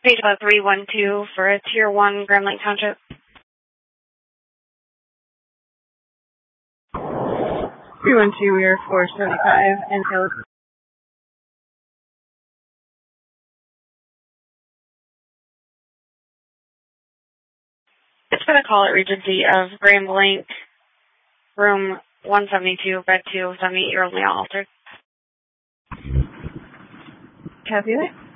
Page 312 for a Tier 1 Grand Lake Township. 312, we are 475 and Hill. It's for the call at Regency of Grand Lake, room 172, bed 2, 78-year-old male altered. Copy that.